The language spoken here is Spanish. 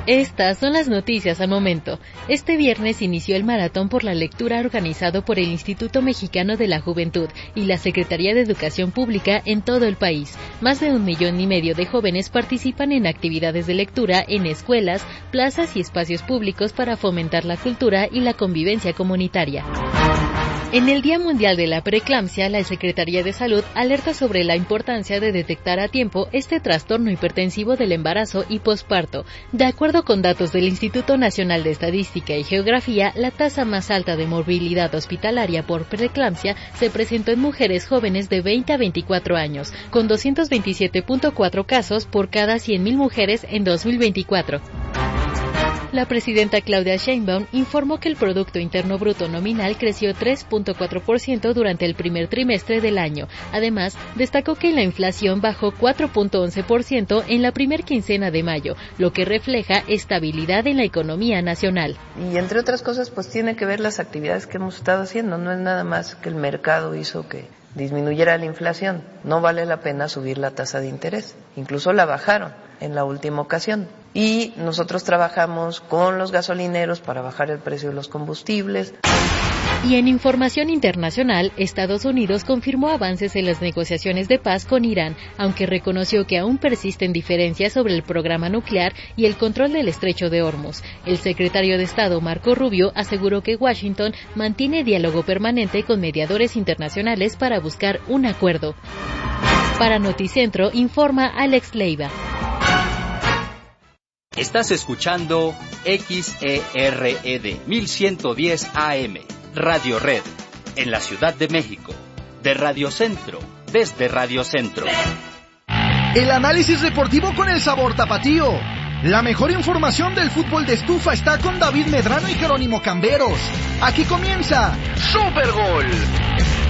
Estas son las noticias al momento. Este viernes inició el Maratón por la Lectura organizado por el Instituto Mexicano de la Juventud y la Secretaría de Educación Pública en todo el país. Más de 1,5 millones de jóvenes participan en actividades de lectura en escuelas, plazas y espacios públicos para fomentar la cultura y la convivencia comunitaria. En el Día Mundial de la Preeclampsia, la Secretaría de Salud alerta sobre la importancia de detectar a tiempo este trastorno hipertensivo del embarazo y posparto. De acuerdo con datos del Instituto Nacional de Estadística y Geografía, la tasa más alta de morbilidad hospitalaria por preeclampsia se presentó en mujeres jóvenes de 20 a 24 años, con 227.4 casos por cada 100.000 mujeres en 2024. La presidenta Claudia Sheinbaum informó que el Producto Interno Bruto nominal creció 3.4% durante el primer trimestre del año. Además, destacó que la inflación bajó 4.11% en la primer quincena de mayo, lo que refleja estabilidad en la economía nacional. Y entre otras cosas, pues tiene que ver las actividades que hemos estado haciendo. No es nada más que el mercado hizo que disminuyera la inflación. No vale la pena subir la tasa de interés. Incluso la bajaron en la última ocasión. Y nosotros trabajamos con los gasolineros para bajar el precio de los combustibles. Y en información internacional, Estados Unidos confirmó avances en las negociaciones de paz con Irán, aunque reconoció que aún persisten diferencias sobre el programa nuclear y el control del estrecho de Hormuz. El secretario de Estado, Marco Rubio, aseguró que Washington mantiene diálogo permanente con mediadores internacionales para buscar un acuerdo. Para Noticentro, informa Alex Leiva. Estás escuchando XERED 1110 AM, Radio Red, en la Ciudad de México, de Radio Centro, desde Radio Centro. El análisis deportivo con el sabor tapatío. La mejor información del fútbol de estufa está con David Medrano y Jerónimo Camberos. Aquí comienza Supergol.